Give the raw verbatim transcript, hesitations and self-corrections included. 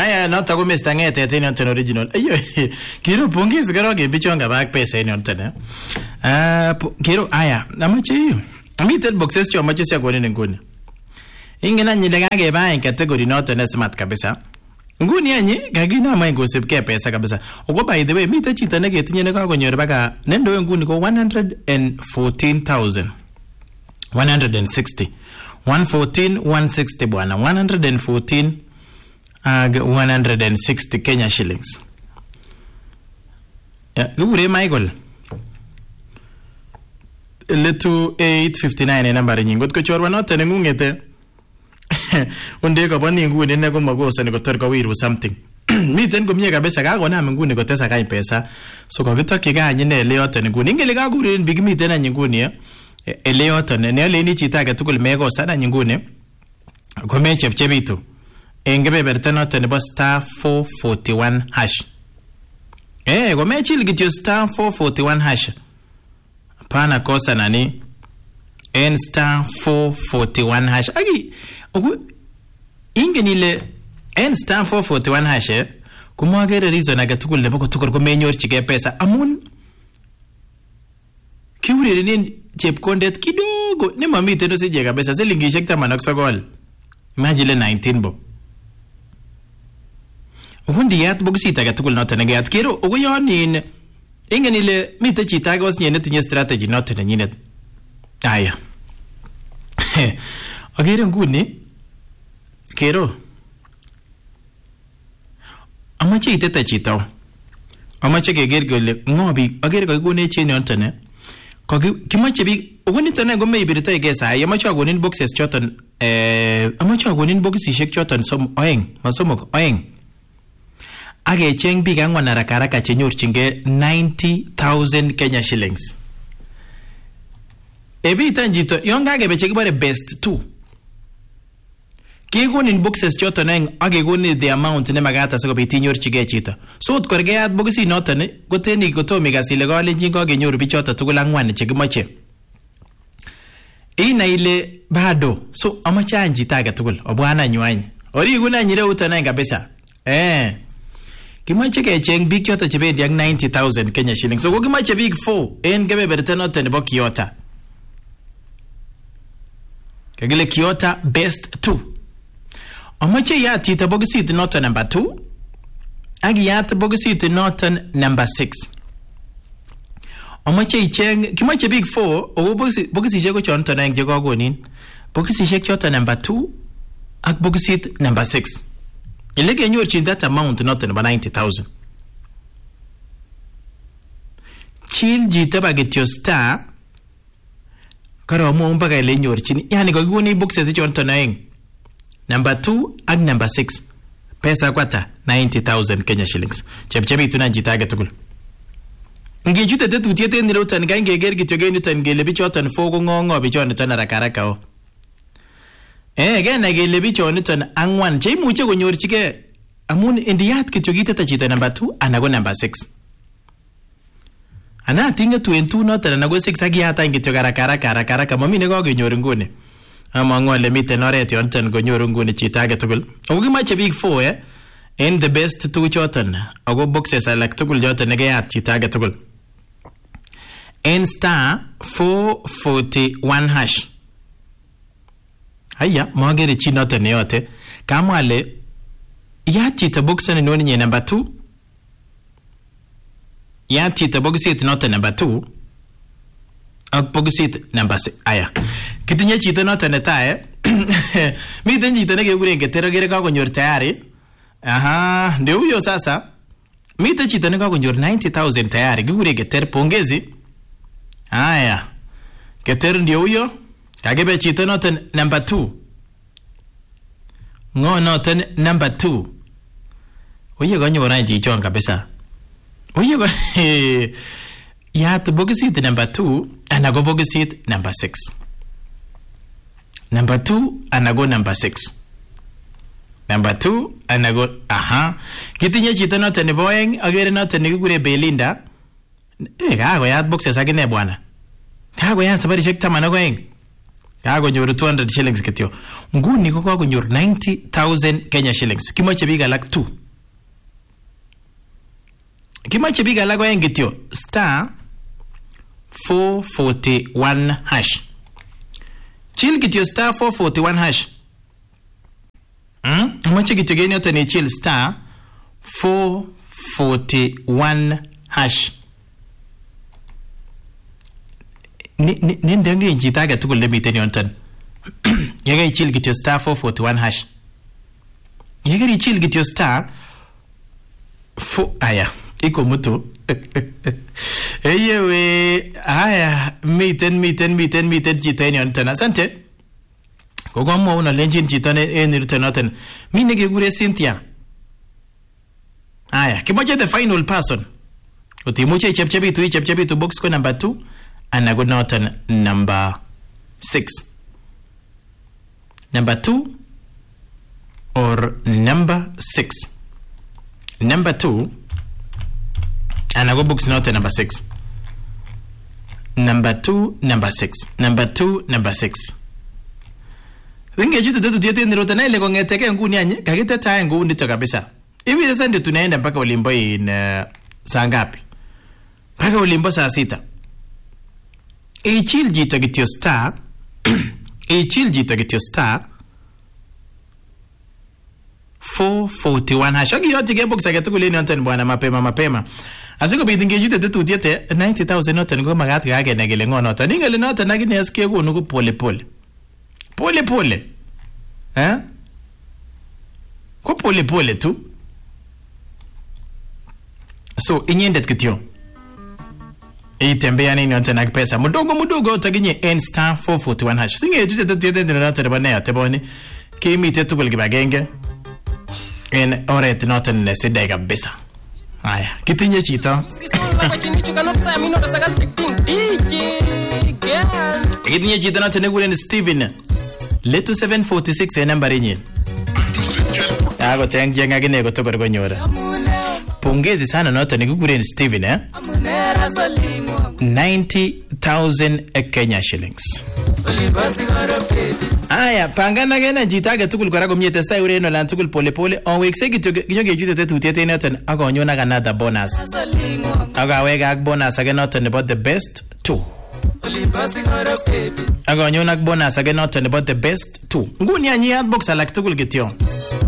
Aya nota ko Mister Ngete tena ton original. Ayo. Kiro pongezi karo ke bichonga back pesa ni tena. Ah kiro aya amache. Amiten boxes cho amache sia gone ngone. Ingena nyile kage ba category not na smart kabisa. Nguni yanyi kagina mai gosipke pesa kabisa. Ogo by the way mita chita ne getinye ne ka konyor baka nendo nguni ko one hundred fourteen thousand one hundred sixty one fourteen one sixty bwana one hundred fourteen ag one hundred sixty Kenya shillings. Ya gure Michael letu eight fifty-nine nambari nyingot ko chorwa note ne ngungete unde ko bani ngune ne ko magosa ne ko tor ko wiru something miten komie kabisa ka kona ngune ko tesa kai pesa so ko gitoki ga nyine le yote ne ngune ngele ga gure big miten na ngune ele yote ne ne le ni chita ga tukul mego sana ngune ko me chepchebitu engebe bertenote ne star four forty-one hash eh ko me chil gityo star four forty-one hash pana kosa nani n star four forty-one hash agi ogu ingenile n star four forty-one hash kuma gere reason aga tukul ne bako tukul ko menyor chige pesa amun kiure ni chepkondet kidogo ne mamite ndo sije kabisa silingishe tamanok sogol imagine nineteen bo ugundi yat bogsita aga tukul not ne gat kero ogu yonin ingenile mite chita ga osnye ne tinye strategy not ne nyine aya agere nguni kero amache iteta chito amache keger gole ngobi agere ko gone cheni ontene ko kimache bi ogoni tane go maybe rita igesa ay amache agonin boxes choton eh amache agonin boxishek choton som oeng masomok oeng age cheng bi ga ngwana rakaraka chenyorchinge ninety thousand Kenya shillings ebi tanjito yonga ge beche kibare best two kigonin boxes choton eng age goni the amount ne magata siko bitinyor chige chita so ot korge at boxi noton goteni gotomi gasile gale jingo ge nyoru bichota tugul angwan chekimoche ina ile bado so amacha njita ga tugul obwana nywany ori guna nyire utana kabisa eh kimache ke cheng big chota chebendi ak ninety thousand Kenya shillings so kimache big four en gebe bertenote ne bokiota kagile kiota best two amache yati ta boxit not number two agi yat boxit not number six amache cheng kimache big four o boxit boxit sheko chonto na nje ko gonin boxit shek chota number two ak boxit number six ile ke nyor chin that amount not number ninety thousand chill jita bagetyo star karo mo mpaka ile nyor chin yani ko guni boxes chonto na eng number two and number six pesa kwata ninety thousand Kenya shillings chepchebi tunajitaga tukul ngijute tetu tiete ndiro utan gange ger gitogeni utan gele bichotan fogo ngongo bichon tan rakaraka o eh gena gele bichon utan angwan che muche konyorchike amun indiyat kitogite ta chita number two anago number six ana tinga twenty-two not anago six agiyata ngitogara karaka rakaraka mami ne go genyor ngone ama ngole miten oret yonten konyoru nguni chita age tugul ogimache big four eh in the best two choton ago boxes alak tugul joton ne gayat chita age tugul in star four forty-one hash aya magere chi noten ne yote kamwale ya chita boxen no ni number two ya chita boxet noten number two ak boxit number six aya kitinye chito noto netae miten chito nekekure ngetero gere kakonyor tayari aha ndio huyo sasa miten chito nekakonyor ninety thousand tayari kikure Geter pongezi aya Geter ndio huyo kagebe chito noto number two ngo noto number two oye ganyora njichon kabisa oye go yat boxit number two anago boxit number six number two anago number six number two anago aha kitinye chito noto ne boeng agere noto ne kigure Belinda eh gago yat boxes agine bwana gago yan sabari shek tamana goeng kakonyor two hundred shillings kityo. Nguni ko kakonyor ninety thousand Kenya shillings. Kimoche biik alak two. Kimoche biik alak oeng kityo. Star four forty-one hash. Chill kityo star four forty-one hash. Hmm? Kimoche kityo geni yote ni chill star four forty-one hash. Ni ndengi njitaga tukul lemiten yonton. Yagay chill kityo star four forty-one hash. Yagay chill kityo star four aya iko mutu. Eyewe aya miten miten miten miten chito en yonton. Asante. Koko mo una lenjin chito en yonton noton. Mi nekekure Cynthia. Aya kimoche the final person. Utimuche ichepchepitu ichepchepitu box ko number two. And I got Norton number six. Number two or number six. Number two and I got books Norton number six. Number two, number six. Number two, number six. Winge jutu tetu tiete nirota na ile kongeteke nguni anye kakite tae nguni nito kabisa. Hivi sasa ndio tunaenda mpaka Ulimbo in uh, saa ngapi? Mpaka Ulimbo saa sita. Ichil jito kityo star Ichil jito kityo star four forty-one hash. Ogi yoti gebo kisage tukuli ni onten bwana mapema mapema. Asiko bidinge jito tetu tiete ninety thousand noten ngo magati kage negele ngono noten. Ingele noten nagi neske ko nugu pole pole. Pole pole. Eh? Ko pole pole tu. So inyendet kityo. Itembea nini ontena pesa mudogo mudogo utaginye n star four forty-one hash. Singe jute tete tete na tete bana ya teboni. Kimi tetu kulgi bagenge. En oret noten nesida kabisa. Haya, kitinye chito. Kitinye chito noten negule Steven. Letu seven forty-six e nambari nyin. Ago tengi ngagine go tokor go nyora. Pongezi sana noten negule Steven eh. ninety thousand Kenya shillings. Aya, pangana gena jitage tukul kora komye testa ureno lan tukul pole pole. On wekse kityo kinyoge jute tetu tiete noten ako nyona another bonus. Aga wega ak bonus again noten about the best two. Aga nyona ak bonus again noten about the best two. Nguni anyi box alak tukul kityo.